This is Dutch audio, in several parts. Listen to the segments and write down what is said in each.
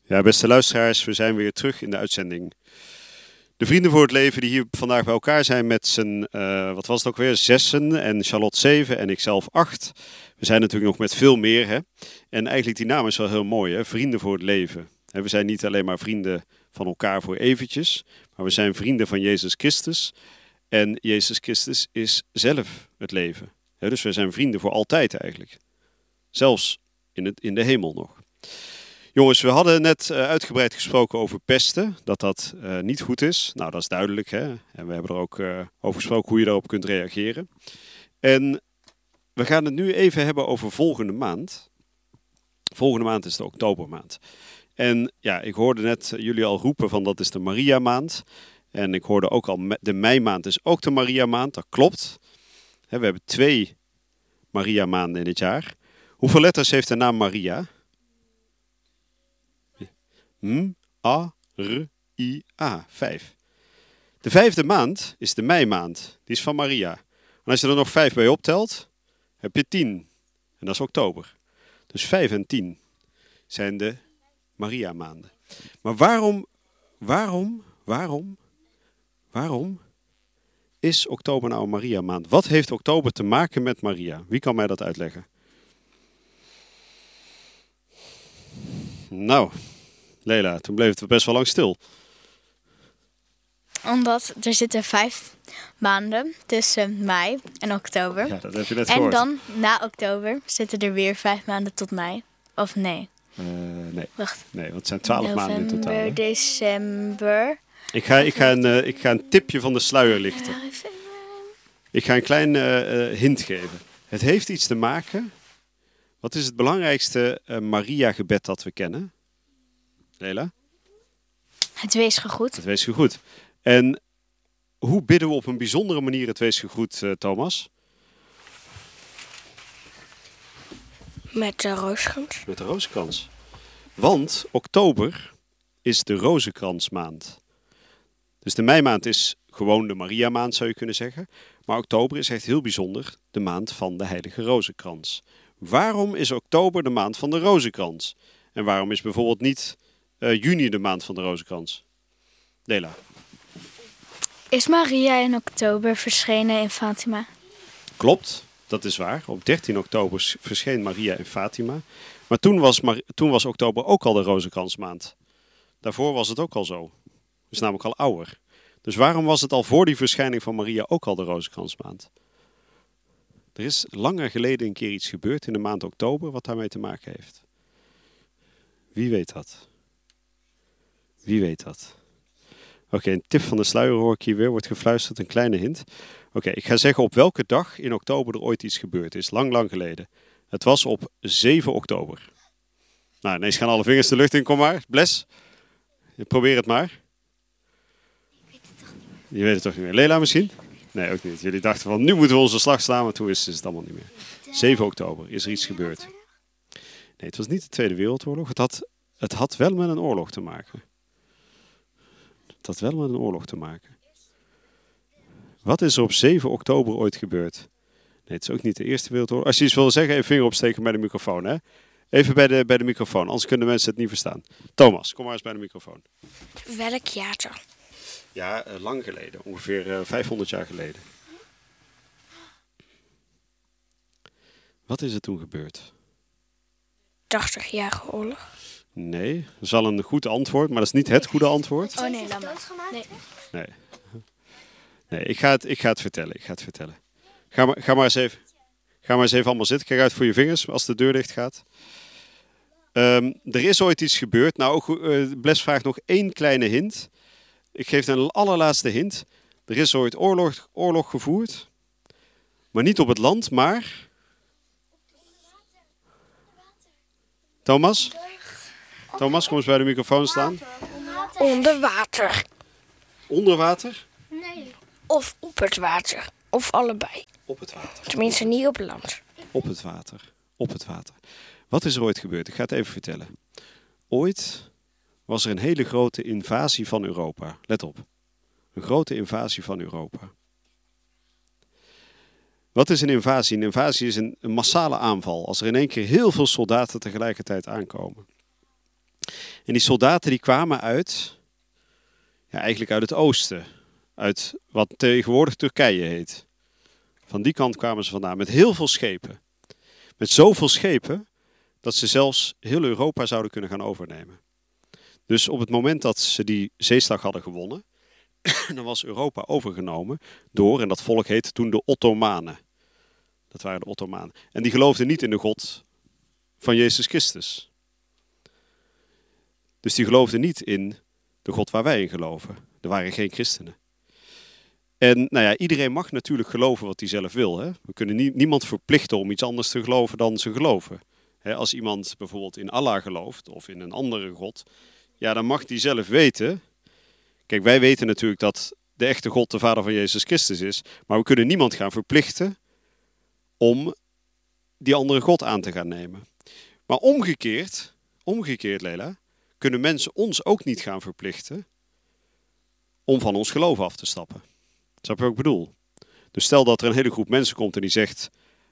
Ja, beste luisteraars, we zijn weer terug in de uitzending. De Vrienden voor het Leven die hier vandaag bij elkaar zijn met z'n, wat was het ook weer, 6 en Charlotte 7 en ikzelf 8. We zijn natuurlijk nog met veel meer, hè. En eigenlijk die naam is wel heel mooi, hè, Vrienden voor het Leven. We zijn niet alleen maar vrienden van elkaar voor eventjes, maar we zijn vrienden van Jezus Christus. En Jezus Christus is zelf het leven. Dus we zijn vrienden voor altijd eigenlijk. Zelfs in de hemel nog. Jongens, we hadden net uitgebreid gesproken over pesten, dat niet goed is. Nou, dat is duidelijk, hè. En we hebben er ook over gesproken hoe je daarop kunt reageren. En we gaan het nu even hebben over volgende maand. Volgende maand is de oktobermaand. En ja, ik hoorde net jullie al roepen van dat is de Maria maand. En ik hoorde ook al, de meimaand is ook de Maria maand, dat klopt. We hebben 2 Maria maanden in het jaar. Hoeveel letters heeft de naam Maria? M-A-R-I-A, 5. De 5e maand is de meimaand, die is van Maria. En als je er nog 5 bij optelt, heb je 10. En dat is oktober. Dus 5 en 10 zijn de Maria maanden. Maar waarom is oktober nou een Maria maand? Wat heeft oktober te maken met Maria? Wie kan mij dat uitleggen? Nou, Leila, toen bleef het best wel lang stil. Omdat er zitten 5 maanden tussen mei en oktober. Ja, dat heb je net gehoord. En dan, na oktober, zitten er weer 5 maanden tot mei. Of nee? Nee. Wacht. Nee, want het zijn 12 maanden in totaal. November, december. Ik ga een tipje van de sluier lichten. Ik ga een klein hint geven. Het heeft iets te maken. Wat is het belangrijkste Maria-gebed dat we kennen? Leila? Het wees gegroet. Het wees gegroet. En hoe bidden we op een bijzondere manier het wees gegroet, Thomas? Met de rozenkrans. Met de rozenkrans. Want oktober is de rozenkransmaand. Dus de meimaand is gewoon de Maria-maand, zou je kunnen zeggen. Maar oktober is echt heel bijzonder de maand van de heilige rozenkrans. Waarom is oktober de maand van de rozenkrans? En waarom is bijvoorbeeld niet juni de maand van de rozenkrans? Leila. Is Maria in oktober verschenen in Fatima? Klopt, dat is waar. Op 13 oktober verscheen Maria in Fatima. Maar toen was oktober ook al de rozenkransmaand. Daarvoor was het ook al zo. Het is namelijk al ouder. Dus waarom was het al voor die verschijning van Maria ook al de rozenkransmaand? Er is langer geleden een keer iets gebeurd in de maand oktober wat daarmee te maken heeft. Wie weet dat? Wie weet dat? Oké, een tip van de sluier hoor ik hier weer. Wordt gefluisterd, een kleine hint. Oké, ik ga zeggen op welke dag in oktober er ooit iets gebeurd is. Lang, lang geleden. Het was op 7 oktober. Nou, ineens gaan alle vingers de lucht in. Kom maar, Bles. Probeer het maar. Je weet het toch niet meer. Leila misschien? Nee, ook niet. Jullie dachten van, nu moeten we onze slag slaan, maar toen is het allemaal niet meer. 7 oktober is er iets gebeurd. Nee, het was niet de Tweede Wereldoorlog. Het had wel met een oorlog te maken. Het had wel met een oorlog te maken. Wat is er op 7 oktober ooit gebeurd? Nee, het is ook niet de Eerste Wereldoorlog. Als je iets wil zeggen, even vinger opsteken bij de microfoon. Hè? Even bij de microfoon, anders kunnen mensen het niet verstaan. Thomas, kom maar eens bij de microfoon. Welk jaar? Ja, lang geleden. Ongeveer 500 jaar geleden. Wat is er toen gebeurd? 80-jarige oorlog. Nee, dat is wel een goed antwoord, maar dat is niet het goede antwoord. Oh nee, laat maar. Nee, ik ga het vertellen. Ga maar eens even allemaal zitten. Kijk uit voor je vingers als de deur dicht gaat. Er is ooit iets gebeurd. Nou, Bles vraagt nog 1 kleine hint. Ik geef een allerlaatste hint. Er is ooit oorlog gevoerd. Maar niet op het land, maar... Thomas? Thomas, kom eens bij de microfoon staan. Onder water. Onder water? Nee. Of op het water. Of allebei. Op het water. Tenminste niet op land. Op het water. Wat is er ooit gebeurd? Ik ga het even vertellen. Ooit was er een hele grote invasie van Europa. Let op. Een grote invasie van Europa. Wat is een invasie? Een invasie is een massale aanval. Als er in één keer heel veel soldaten tegelijkertijd aankomen. En die soldaten die kwamen eigenlijk uit het oosten. Uit wat tegenwoordig Turkije heet. Van die kant kwamen ze vandaan met heel veel schepen. Met zoveel schepen dat ze zelfs heel Europa zouden kunnen gaan overnemen. Dus op het moment dat ze die zeeslag hadden gewonnen, dan was Europa overgenomen door, en dat volk heette toen de Ottomanen. Dat waren de Ottomanen. En die geloofden niet in de God van Jezus Christus. Dus die geloofden niet in de God waar wij in geloven. Er waren geen christenen. En iedereen mag natuurlijk geloven wat hij zelf wil. Hè? We kunnen niemand verplichten om iets anders te geloven dan ze geloven. Als iemand bijvoorbeeld in Allah gelooft of in een andere God, dan mag die zelf weten. Kijk, wij weten natuurlijk dat de echte God de Vader van Jezus Christus is. Maar we kunnen niemand gaan verplichten om die andere God aan te gaan nemen. Maar omgekeerd Lela, kunnen mensen ons ook niet gaan verplichten om van ons geloof af te stappen. Snap je wat ik bedoel? Dus stel dat er een hele groep mensen komt en die zegt,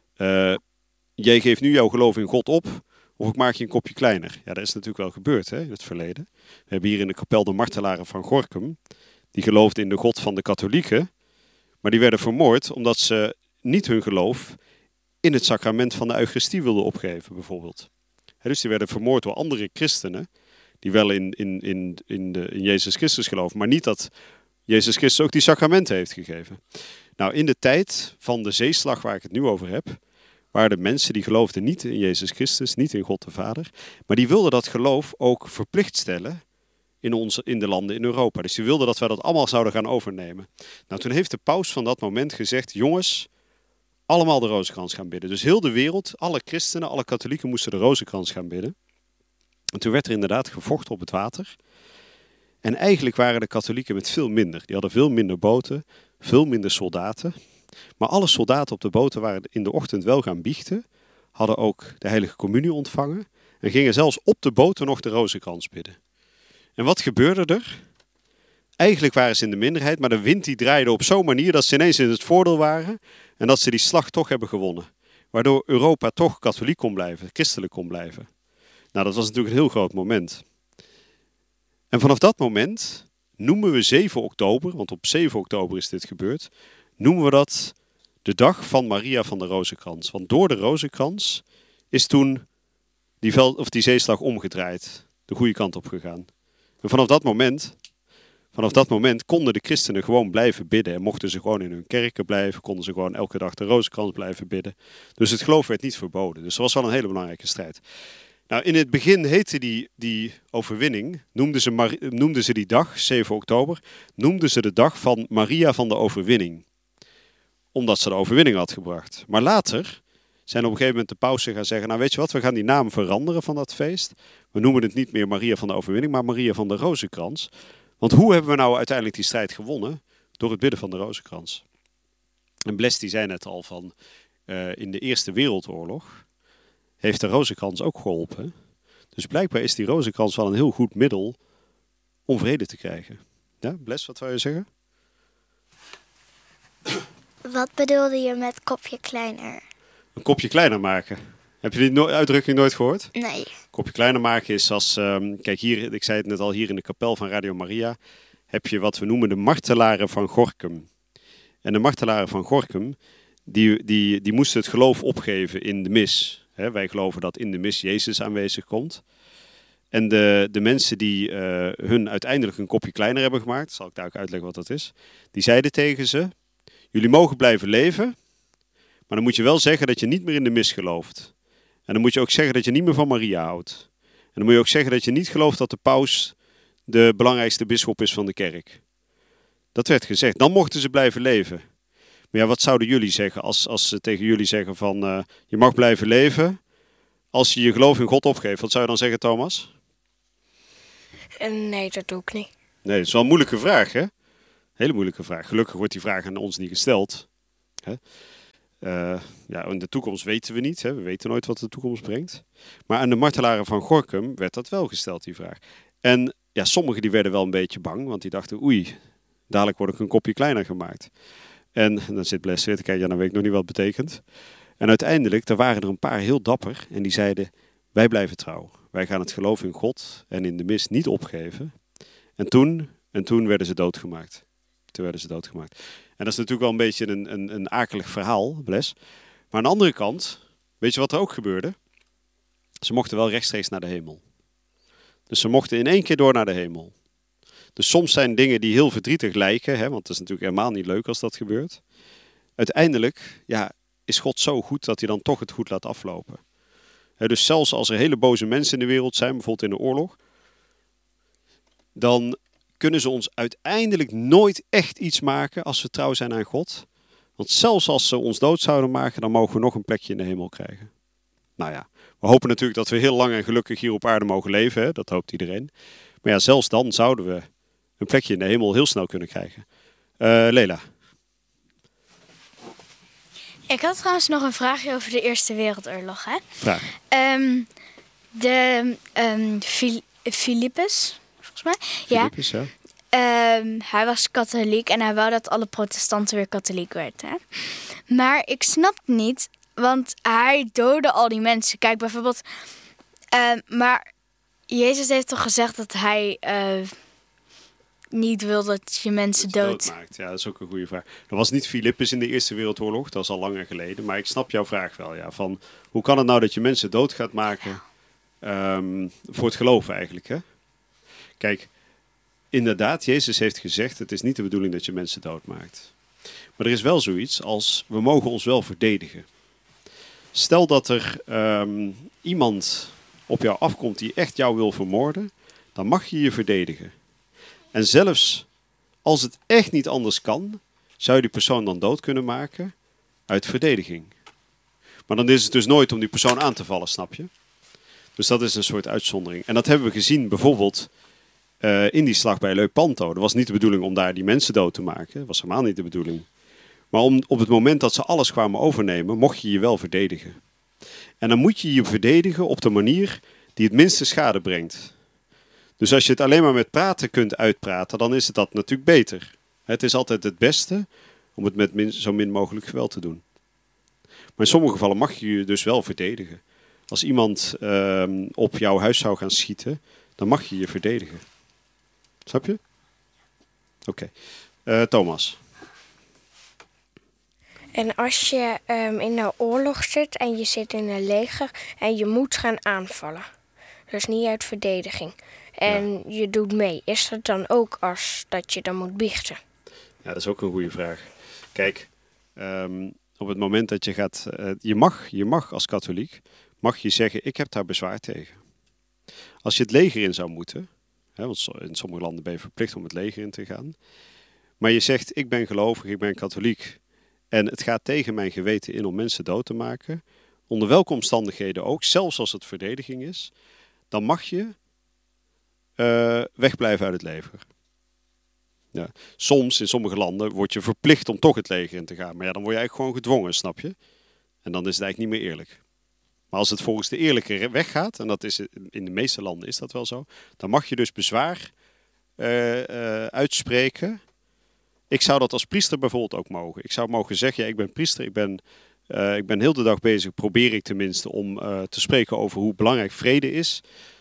jij geeft nu jouw geloof in God op, of ik maak je een kopje kleiner. Ja, dat is natuurlijk wel gebeurd in het verleden. We hebben hier in de kapel de martelaren van Gorinchem, die geloofden in de God van de katholieken, maar die werden vermoord omdat ze niet hun geloof in het sacrament van de Eucharistie wilden opgeven, bijvoorbeeld. Dus die werden vermoord door andere christenen, die wel in Jezus Christus geloven, maar niet dat Jezus Christus ook die sacramenten heeft gegeven. Nou, in de tijd van de zeeslag waar ik het nu over heb, waren de mensen die geloofden niet in Jezus Christus, niet in God de Vader, maar die wilden dat geloof ook verplicht stellen in de landen in Europa. Dus die wilden dat wij dat allemaal zouden gaan overnemen. Nou, toen heeft de paus van dat moment gezegd, jongens, allemaal de rozenkrans gaan bidden. Dus heel de wereld, alle christenen, alle katholieken moesten de rozenkrans gaan bidden. En toen werd er inderdaad gevochten op het water. En eigenlijk waren de katholieken met veel minder. Die hadden veel minder boten, veel minder soldaten. Maar alle soldaten op de boten waren in de ochtend wel gaan biechten, hadden ook de heilige communie ontvangen en gingen zelfs op de boten nog de rozenkrans bidden. En wat gebeurde er? Eigenlijk waren ze in de minderheid, maar de wind die draaide op zo'n manier dat ze ineens in het voordeel waren en dat ze die slag toch hebben gewonnen. Waardoor Europa toch katholiek kon blijven, christelijk kon blijven. Nou, dat was natuurlijk een heel groot moment. En vanaf dat moment noemen we 7 oktober, want op 7 oktober is dit gebeurd, noemen we dat de dag van Maria van de Rozenkrans. Want door de rozenkrans is toen die zeeslag omgedraaid, de goede kant op gegaan. En vanaf dat moment konden de christenen gewoon blijven bidden en mochten ze gewoon in hun kerken blijven, konden ze gewoon elke dag de rozenkrans blijven bidden. Dus het geloof werd niet verboden. Dus dat was wel een hele belangrijke strijd. Nou, in het begin heette die overwinning, noemden ze die dag, 7 oktober, noemden ze de dag van Maria van de Overwinning. Omdat ze de overwinning had gebracht. Maar later zijn op een gegeven moment de pausen gaan zeggen, nou weet je wat, we gaan die naam veranderen van dat feest. We noemen het niet meer Maria van de Overwinning, maar Maria van de Rozenkrans. Want hoe hebben we nou uiteindelijk die strijd gewonnen? Door het bidden van de rozenkrans. En Bles die zei net al van, in de Eerste Wereldoorlog heeft de rozenkrans ook geholpen. Dus blijkbaar is die rozenkrans wel een heel goed middel om vrede te krijgen. Ja, Bles, wat wou je zeggen? Wat bedoelde je met kopje kleiner? Een kopje kleiner maken. Heb je die uitdrukking nooit gehoord? Nee. Kopje kleiner maken is als, kijk hier, ik zei het net al, hier in de kapel van Radio Maria heb je wat we noemen de martelaren van Gorinchem. En de martelaren van Gorinchem, die moesten het geloof opgeven in de mis. Wij geloven dat in de mis Jezus aanwezig komt. En de mensen die hun uiteindelijk een kopje kleiner hebben gemaakt, zal ik daar ook uitleggen wat dat is, die zeiden tegen ze, jullie mogen blijven leven, maar dan moet je wel zeggen dat je niet meer in de mis gelooft. En dan moet je ook zeggen dat je niet meer van Maria houdt. En dan moet je ook zeggen dat je niet gelooft dat de paus de belangrijkste bisschop is van de kerk. Dat werd gezegd. Dan mochten ze blijven leven. Maar ja, wat zouden jullie zeggen als ze tegen jullie zeggen van je mag blijven leven als je je geloof in God opgeeft? Wat zou je dan zeggen, Thomas? Nee, dat doe ik niet. Nee, dat is wel een moeilijke vraag, hè? Hele moeilijke vraag. Gelukkig wordt die vraag aan ons niet gesteld. Hè? In de toekomst weten we niet. Hè? We weten nooit wat de toekomst brengt. Maar aan de martelaren van Gorinchem werd dat wel gesteld, die vraag. En ja, sommigen die werden wel een beetje bang, want die dachten, oei, dadelijk word ik een kopje kleiner gemaakt. En dan zit Bles weer te kijken, ja, dan weet ik nog niet wat het betekent. En uiteindelijk, er waren er een paar heel dapper en die zeiden, wij blijven trouw. wij gaan het geloof in God en in de mis niet opgeven. En toen werden ze doodgemaakt. En dat is natuurlijk wel een beetje een akelig verhaal, Bles. Maar aan de andere kant, weet je wat er ook gebeurde? Ze mochten wel rechtstreeks naar de hemel. Dus ze mochten in één keer door naar de hemel. Dus soms zijn dingen die heel verdrietig lijken, hè, want het is natuurlijk helemaal niet leuk als dat gebeurt. Uiteindelijk is God zo goed dat hij dan toch het goed laat aflopen. Dus zelfs als er hele boze mensen in de wereld zijn, bijvoorbeeld in de oorlog, dan kunnen ze ons uiteindelijk nooit echt iets maken als we trouw zijn aan God. Want zelfs als ze ons dood zouden maken, dan mogen we nog een plekje in de hemel krijgen. Nou ja, we hopen natuurlijk dat we heel lang en gelukkig hier op aarde mogen leven. Hè? Dat hoopt iedereen. Maar ja, zelfs dan zouden we een plekje in de hemel heel snel kunnen krijgen. Lela. Ik had trouwens nog een vraagje over de Eerste Wereldoorlog. Hè? Vraag. Philippus, volgens mij. Philippus, ja. Hij was katholiek en hij wou dat alle protestanten weer katholiek werden. Hè? Maar ik snap het niet, want hij doodde al die mensen. Kijk, bijvoorbeeld... maar Jezus heeft toch gezegd dat hij niet wil dat je mensen doodmaakt. Ja, dat is ook een goede vraag. Dat was niet Philippus in de Eerste Wereldoorlog, dat is al langer geleden. Maar ik snap jouw vraag wel. Ja, van, hoe kan het nou dat je mensen dood gaat maken voor het geloof eigenlijk? Hè? Kijk, inderdaad, Jezus heeft gezegd, het is niet de bedoeling dat je mensen doodmaakt. Maar er is wel zoiets als, we mogen ons wel verdedigen. Stel dat er iemand op jou afkomt die echt jou wil vermoorden, dan mag je je verdedigen. En zelfs als het echt niet anders kan, zou je die persoon dan dood kunnen maken uit verdediging. Maar dan is het dus nooit om die persoon aan te vallen, snap je? Dus dat is een soort uitzondering. En dat hebben we gezien bijvoorbeeld in die slag bij Leupanto. Dat was niet de bedoeling om daar die mensen dood te maken. Dat was helemaal niet de bedoeling. Maar op het moment dat ze alles kwamen overnemen, mocht je je wel verdedigen. En dan moet je je verdedigen op de manier die het minste schade brengt. Dus als je het alleen maar met praten kunt uitpraten, dan is het dat natuurlijk beter. Het is altijd het beste om het met zo min mogelijk geweld te doen. Maar in sommige gevallen mag je je dus wel verdedigen. Als iemand op jouw huis zou gaan schieten, dan mag je je verdedigen. Snap je? Oké. Thomas. En als je in een oorlog zit en je zit in een leger en je moet gaan aanvallen. Dus niet uit verdediging. En je doet mee. Is dat dan ook als dat je dan moet biechten? Ja, dat is ook een goede vraag. Kijk, op het moment dat je gaat... je mag als katholiek mag je zeggen, ik heb daar bezwaar tegen. Als je het leger in zou moeten... Hè, want in sommige landen ben je verplicht om het leger in te gaan. Maar je zegt, ik ben gelovig, ik ben katholiek. En het gaat tegen mijn geweten in om mensen dood te maken. Onder welke omstandigheden ook, zelfs als het verdediging is. Dan mag je wegblijven uit het leger. Ja. Soms, in sommige landen, word je verplicht om toch het leger in te gaan. Maar ja, dan word je eigenlijk gewoon gedwongen, snap je? En dan is het eigenlijk niet meer eerlijk. Maar als het volgens de eerlijke weg gaat, en dat is in de meeste landen is dat wel zo, dan mag je dus bezwaar uitspreken. Ik zou dat als priester bijvoorbeeld ook mogen. Ik zou mogen zeggen, ja, ik ben priester, ik ben heel de dag bezig, probeer ik tenminste, om te spreken over hoe belangrijk vrede is.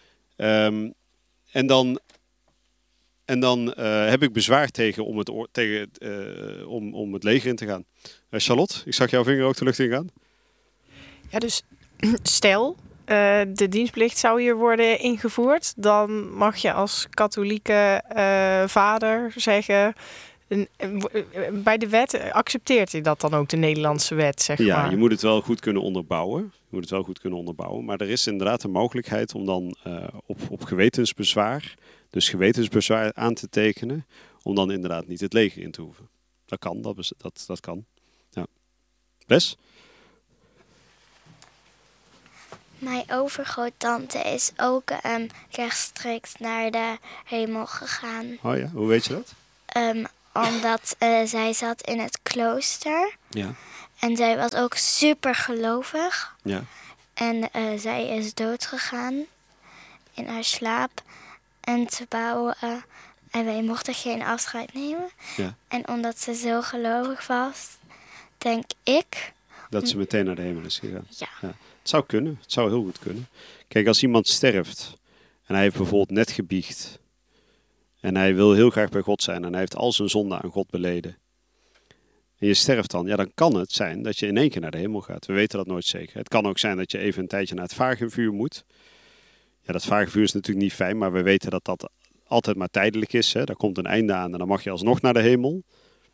En dan heb ik bezwaar tegen om het leger in te gaan. Charlotte, ik zag jouw vinger ook de lucht in gaan. Ja, dus stel, de dienstplicht zou hier worden ingevoerd. Dan mag je als katholieke vader zeggen... bij de wet accepteert hij dat dan ook, de Nederlandse wet, zeg maar? Ja, je moet het wel goed kunnen onderbouwen. Maar er is inderdaad een mogelijkheid om dan op gewetensbezwaar... dus gewetensbezwaar aan te tekenen... om dan inderdaad niet het leger in te hoeven. Dat kan, dat kan. Ja. Bes? Mijn overgroottante is ook rechtstreeks naar de hemel gegaan. Oh ja, hoe weet je dat? Omdat zij zat in het klooster. Ja. En zij was ook super gelovig. Ja. En zij is doodgegaan in haar slaap. En en wij mochten geen afscheid nemen. Ja. En omdat ze zo gelovig was, denk ik... Dat ze meteen naar de hemel is gegaan. Ja. Het zou kunnen. Het zou heel goed kunnen. Kijk, als iemand sterft en hij heeft bijvoorbeeld net gebiecht en hij wil heel graag bij God zijn en hij heeft al zijn zonden aan God beleden. En je sterft dan, ja, dan kan het zijn dat je in één keer naar de hemel gaat. We weten dat nooit zeker. Het kan ook zijn dat je even een tijdje naar het vagevuur moet. Ja, dat vagevuur is natuurlijk niet fijn, maar we weten dat dat altijd maar tijdelijk is. Hè. Daar komt een einde aan en dan mag je alsnog naar de hemel.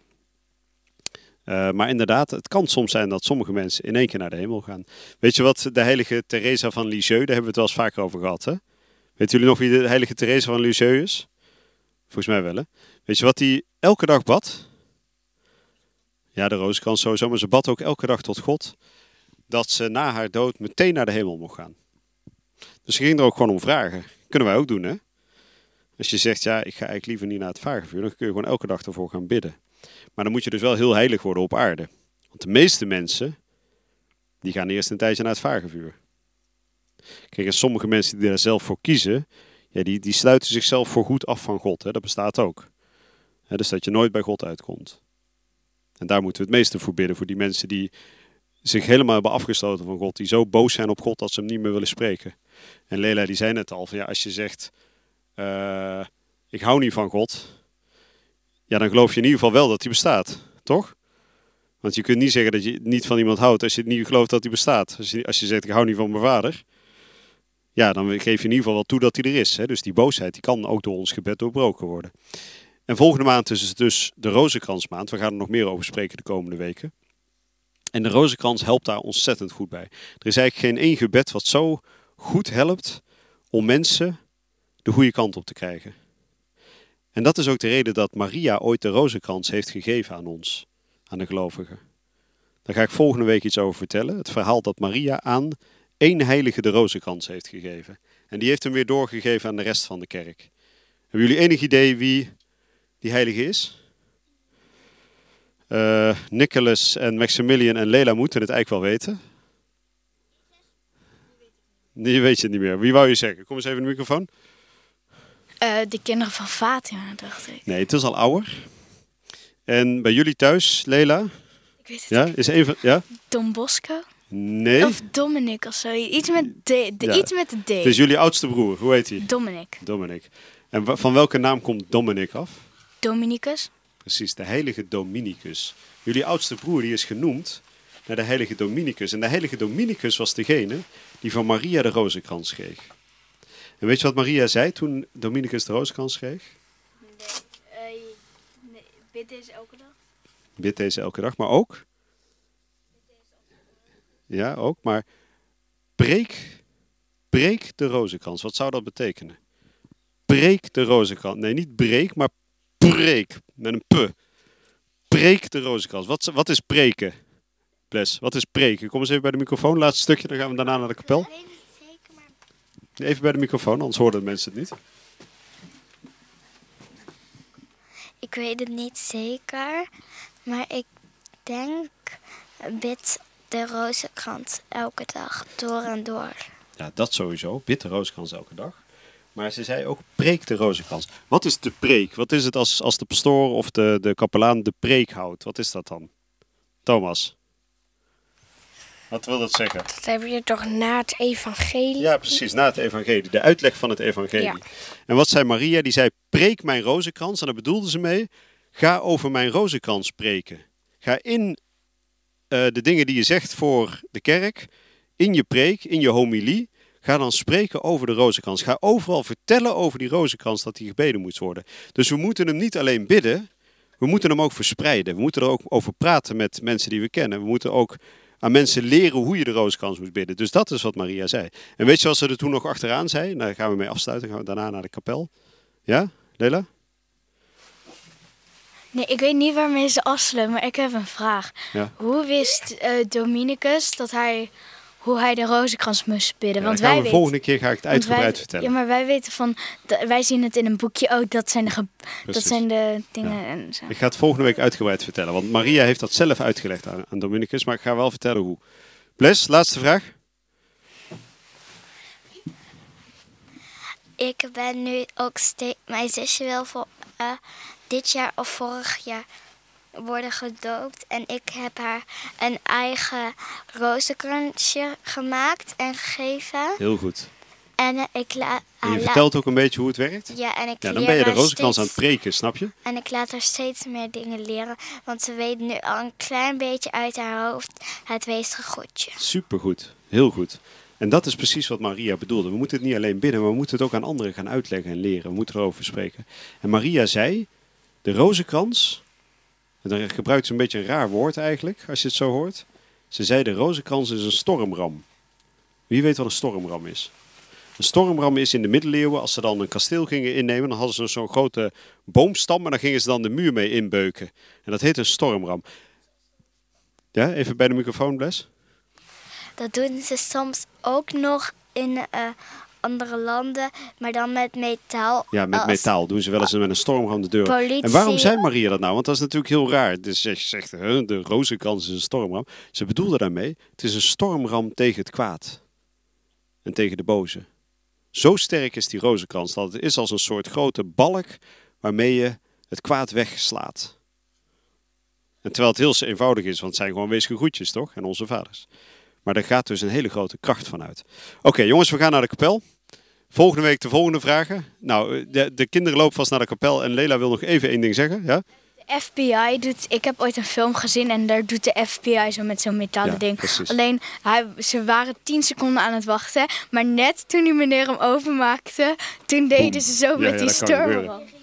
Maar inderdaad, het kan soms zijn dat sommige mensen in één keer naar de hemel gaan. Weet je wat de heilige Teresa van Lisieux, daar hebben we het wel eens vaker over gehad. Hè? Weten jullie nog wie de heilige Teresa van Lisieux is? Volgens mij wel, hè? Weet je wat die elke dag bad? Ja, de rozenkrans sowieso, maar ze bad ook elke dag tot God dat ze na haar dood meteen naar de hemel mocht gaan. Dus ze ging er ook gewoon om vragen. Kunnen wij ook doen, hè? Als je zegt, ja, ik ga eigenlijk liever niet naar het vagevuur, dan kun je gewoon elke dag ervoor gaan bidden. Maar dan moet je dus wel heel heilig worden op aarde. Want de meeste mensen, die gaan eerst een tijdje naar het vagevuur. Kijk, en sommige mensen die daar zelf voor kiezen, ja, die sluiten zichzelf voorgoed af van God. Hè? Dat bestaat ook. Hè, dus dat je nooit bij God uitkomt. En daar moeten we het meeste voor bidden. Voor die mensen die zich helemaal hebben afgesloten van God. Die zo boos zijn op God dat ze hem niet meer willen spreken. En Lela die zei net al, van, ja, als je zegt, ik hou niet van God. Ja, dan geloof je in ieder geval wel dat hij bestaat. Toch? Want je kunt niet zeggen dat je niet van iemand houdt als je niet gelooft dat hij bestaat. Als je zegt, ik hou niet van mijn vader. Ja, dan geef je in ieder geval wel toe dat hij er is. Hè? Dus die boosheid die kan ook door ons gebed doorbroken worden. En volgende maand is het dus de Rozenkransmaand. We gaan er nog meer over spreken de komende weken. En de Rozenkrans helpt daar ontzettend goed bij. Er is eigenlijk geen één gebed wat zo goed helpt om mensen de goede kant op te krijgen. En dat is ook de reden dat Maria ooit de Rozenkrans heeft gegeven aan ons, aan de gelovigen. Daar ga ik volgende week iets over vertellen. Het verhaal dat Maria aan één heilige de Rozenkrans heeft gegeven. En die heeft hem weer doorgegeven aan de rest van de kerk. Hebben jullie enig idee wie die heilige is? Nicholas en Maximilian en Lela moeten het eigenlijk wel weten. Nee, weet je het niet meer. Wie wou je zeggen? Kom eens even in de microfoon. De kinderen van Fatima, dacht ik. Nee, het is al ouder. En bij jullie thuis, Lela? Ik weet het Ja, niet. is even, ja? Don Bosco? Nee. Of Dominic of zo. Iets met Ja. iets met de D. Het is jullie oudste broer. Hoe heet hij? Dominic. Dominic. En van welke naam komt Dominic af? Dominicus. Precies, de heilige Dominicus. Jullie oudste broer die is genoemd naar de heilige Dominicus. En de heilige Dominicus was degene die van Maria de rozenkrans kreeg. En weet je wat Maria zei toen Dominicus de rozenkrans kreeg? Nee, bid deze elke dag. Bid deze elke dag, maar ook? Ja, ook, maar breek de rozenkrans. Wat zou dat betekenen? Breek de rozenkrans. Nee, niet breek, maar preek. Met een p. Preek de rozenkrans. Wat is preken? Bles, wat is preken? Kom eens even bij de microfoon. Laatste stukje, dan gaan we daarna naar de kapel. Weet niet zeker, maar Even bij de microfoon, anders horen de mensen het niet. ik weet het niet zeker. Maar ik denk, bid de rozenkrans elke dag, door en door. Ja, dat sowieso. Bid de rozenkrans elke dag. Maar ze zei ook, preek de rozenkrans. Wat is de preek? Wat is het als de pastoor of de kapelaan de preek houdt? Wat is dat dan? Thomas. Wat wil dat zeggen? Dat heb je toch na het evangelie? Ja, precies, na het evangelie. De uitleg van het evangelie. Ja. En wat zei Maria? Die zei, preek mijn rozenkrans. En daar bedoelde ze mee, ga over mijn rozenkrans spreken. Ga in de dingen die je zegt voor de kerk, in je preek, in je homilie, ga dan spreken over de rozenkrans. Ga overal vertellen over die rozenkrans dat die gebeden moet worden. Dus we moeten hem niet alleen bidden, we moeten hem ook verspreiden. We moeten er ook over praten met mensen die we kennen. We moeten ook aan mensen leren hoe je de rozenkrans moet bidden. Dus dat is wat Maria zei. En weet je wat ze er toen nog achteraan zei? Daar gaan we mee afsluiten, gaan we daarna naar de kapel. Ja, Lela? Nee, ik weet niet waarmee ze afsluiten, maar ik heb een vraag. Ja. Hoe wist Dominicus hoe hij de rozenkrans moest bidden? Ja, Want dan gaan wij we weten... volgende keer ga ik het want uitgebreid wij, vertellen. Ja, maar wij weten van... Wij zien het in een boekje. Oh, dat zijn dat Precies. zijn de dingen Ja. en zo. Ik ga het volgende week uitgebreid vertellen. Want Maria heeft dat zelf uitgelegd aan Dominicus. Maar ik ga wel vertellen hoe. Bles, laatste vraag. Ik ben nu ook steeds... Mijn zusje wil voor dit jaar of vorig jaar worden gedoopt. En ik heb haar een eigen rozenkransje gemaakt en gegeven. Heel goed. En ik En je vertelt ook een beetje hoe het werkt? Ja, en ik Ja, dan leer ben je de haar rozenkrans aan steeds- het preken, snap je? En ik laat haar steeds meer dingen leren. Want ze weet nu al een klein beetje uit haar hoofd het weesgegoedje. Supergoed, heel goed. En dat is precies wat Maria bedoelde. We moeten het niet alleen bidden, maar we moeten het ook aan anderen gaan uitleggen en leren. We moeten erover spreken. En Maria zei, de rozenkrans, en dan gebruikt ze een beetje een raar woord eigenlijk, als je het zo hoort. Ze zei, de rozenkrans is een stormram. Wie weet wat een stormram is? Een stormram is in de middeleeuwen, als ze dan een kasteel gingen innemen, dan hadden ze zo'n grote boomstam en daar gingen ze dan de muur mee inbeuken. En dat heet een stormram. Ja, even bij de microfoon, Bles. Dat doen ze soms ook nog in andere landen, maar dan met metaal. Ja, met als metaal doen ze wel eens met een stormram de deur. politie. En waarom zei Maria dat nou? Want dat is natuurlijk heel raar. Dus je zegt, de rozenkrans is een stormram. Ze bedoelde daarmee, het is een stormram tegen het kwaad. En tegen de boze. Zo sterk is die rozenkrans dat het is als een soort grote balk waarmee je het kwaad wegslaat. En terwijl het heel eenvoudig is, want het zijn gewoon weesgegroetjes, toch? En onze vaders. Maar daar gaat dus een hele grote kracht van uit. Oké, jongens, we gaan naar de kapel. Volgende week de volgende vragen. Nou, de kinderen lopen vast naar de kapel en Lela wil nog even één ding zeggen. Ja? De FBI doet... Ik heb ooit een film gezien en daar doet de FBI zo met zo'n metalen Ja, ding. precies. Alleen, ze waren 10 seconden aan het wachten. Maar net toen die meneer hem openmaakte, toen deden ze zo met die dat kan gebeuren. stormram.